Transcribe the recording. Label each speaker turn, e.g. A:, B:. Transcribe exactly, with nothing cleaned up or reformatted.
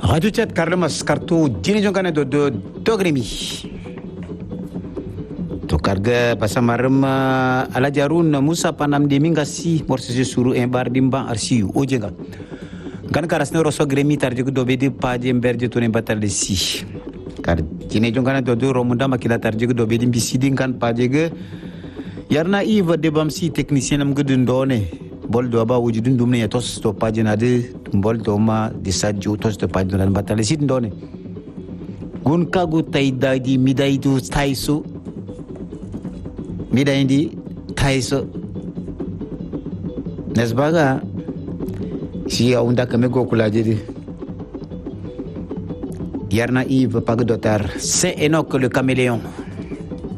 A: Radio Chat Carlemas kartu jini jongkana do do dogremi. To karga pasamaram ala jarun Musa panam de mingasi morse suru en bar dimba arsiu ojenga. Gan karasne roso gremi tarjugo do bedi paje berje tunen batal de si. Kar jini jongkana do do romunda makila tarjugo do bedi bisidin kan paje ge yarna iva de bamsi technicien am gudun done. Bol do ba wujudun dumne ya tos to pagina de bol do ma de sajju tos to pagina batale sit ndone gun kagu taida di midai du taiso midai di taiso nesbaga si aunda kame go kulaje de yarna Yves Pagdotar c'est Enoch le caméléon.